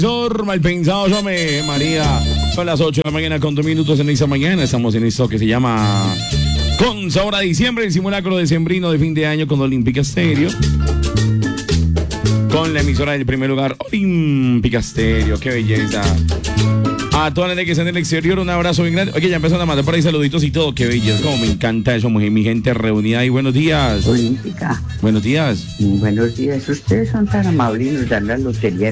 Mal pensado, yo María. Son las 8 de la mañana con 2 minutos en esta mañana. Estamos en esto que se llama Con Sabor a Diciembre, el simulacro decembrino de fin de año con Olímpica Stereo. Con la emisora del primer lugar, Olímpica Stereo. Qué belleza. A toda la gente que está en el exterior, un abrazo bien grande. Oye, ya empezaron a mandar por ahí saluditos y todo. Qué belleza. Como me encanta eso, mi gente reunida ahí. Buenos días. Olímpica. Buenos días. Buenos días. Ustedes son tan amables y nos dan la lotería